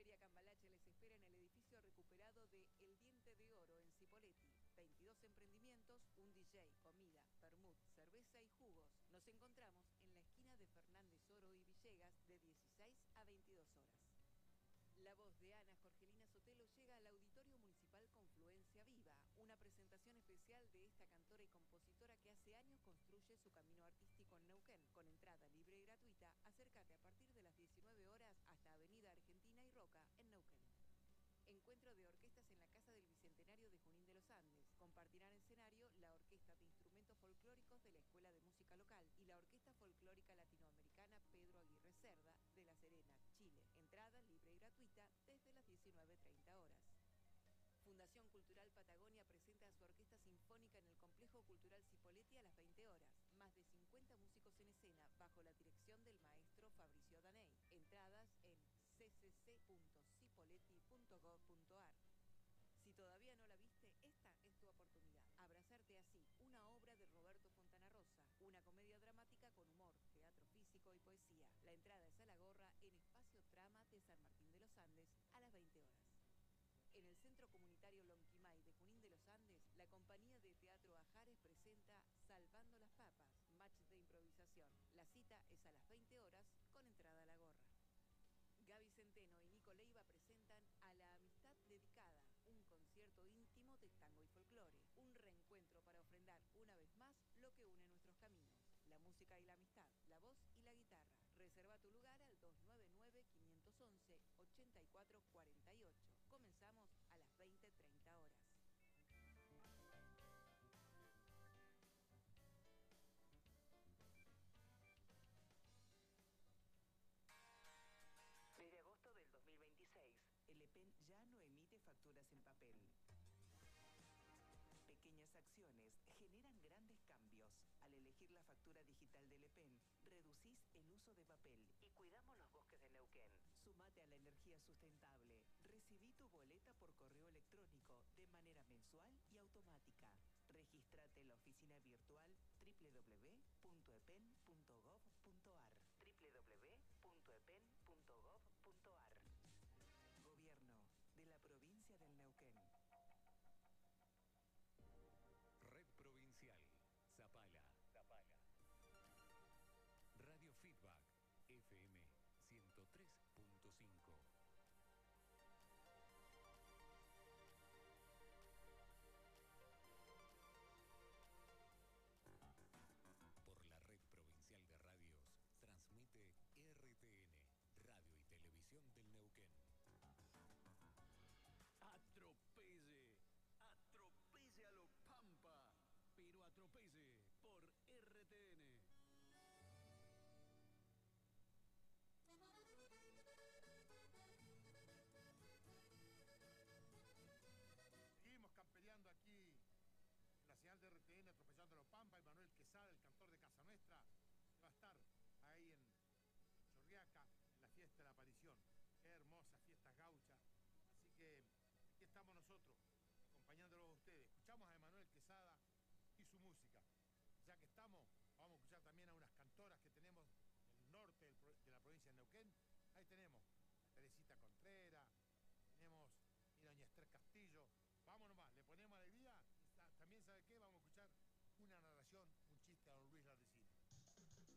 Feria Cambalache les espera en el edificio recuperado de El Diente de Oro en Cipolletti. 22 emprendimientos, un DJ, comida, vermut, cerveza y jugos. Nos encontramos en la esquina de Fernández Oro y Villegas de 16 a 22 horas. La voz de Ana Jorgelina Sotelo llega al Auditorio Municipal Confluencia Viva, una presentación especial de esta cantora y compositora que hace años construye su camino artístico en Neuquén. Con entrada libre y gratuita, acércate a partir de las 19 horas hasta Avenida Argentina y Roca en Neuquén. Encuentro de orquestas en la Casa del Bicentenario de Junín de los Andes. Compartirán escenario la Orquesta de Instrumentos Folclóricos de la Escuela de Música Local y la Orquesta Folclórica Latinoamericana Pedro Aguirre Cerda de La Serena, Chile. Entrada libre y gratuita desde las 19:30 horas. Fundación Cultural Patagonia presenta a su Orquesta Sinfónica en el Complejo Cultural Cipolletti a las 20 horas. Más de 50 músicos en escena bajo la dirección del maestro Fabricio Daney. Entradas en ccc.cipolletti.gov.ar. Si todavía no la viste, esta es tu oportunidad. Abrazarte así, una obra de Roberto Fontana Rosa, una comedia dramática con humor, teatro físico y poesía. La entrada es a la gorra en Espacio Trama de San Martín de los Andes a las 20 horas. En el Centro Comunitario Lonquimay de Junín de los Andes, la compañía de teatro Ajares presenta Salvando las Papas, match de improvisación. La cita es a las 20 horas con entrada a la gorra. Gaby Centeno y Nico Leiva presentan A la Amistad Dedicada, un concierto íntimo de tango y folclore, un reencuentro para ofrendar una vez más lo que une nuestros caminos, la música y la amistad, la voz y la guitarra. Reserva tu lugar al 299-511-8448. Comenzamos a las 20:30 horas. Desde agosto del 2026, el EPEN ya no emite facturas en papel. Pequeñas acciones generan grandes cambios. Al elegir la factura digital del EPEN, reducís el uso de papel y cuidamos los bosques de Neuquén. Sumate a la energía sustentable. Recibí tu boleta por correo electrónico de manera mensual y automática. Regístrate en la oficina virtual www.epen.gov.ar. www.epen.gov.ar. Gobierno de la provincia del Neuquén. Red Provincial, Zapala. Radio Feedback, FM 103.5. Por la Red Provincial de Radios, transmite RTN, Radio y Televisión del Neuquén. Atropelle a los Pampa, pero atropelle por RTN. Seguimos campereando aquí en la señal de RTN, atropellando a los Pampa. Emanuel Quesada, el cantor de Casa Nuestra, que va a estar ahí en Chorriaca, en la fiesta de la aparición. Qué hermosas fiestas gauchas. Así que aquí estamos nosotros, acompañándolos a ustedes. Escuchamos a Emanuel Quesada y su música. Ya que estamos, vamos a escuchar también a unas cantoras que tenemos en el norte de la provincia de Neuquén. Ahí tenemos a Teresita Contreras, tenemos a doña Esther Castillo. Vamos nomás, le ponemos alegría y también, ¿sabe qué? Vamos a escuchar una narración,